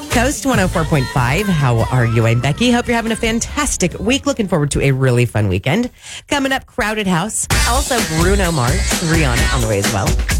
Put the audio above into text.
Coast 104.5. How are you? I'm Becky. Hope you're having a fantastic week. Looking forward to a really fun weekend. Coming up, Crowded House. Also, Bruno Mars, Rihanna on the way as well.